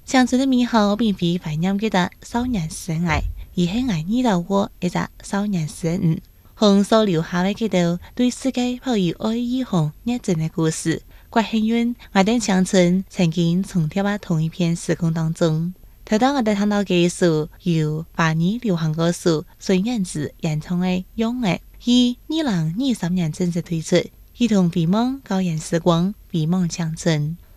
乡村的美好并非怀念佢嘅少年時愛，而係愛遇到過一個少年時嘅人，紅所留下嘅佢條對世界抱有愛與紅熱情嘅故事。怪幸運，我哋鄉村曾經重貼喺同一片時空當中。頭當我哋聽到嘅首由華語流行歌手孫燕姿演唱嘅《勇愛》，於2023年正式推出，一同回望校園時光，回望鄉村。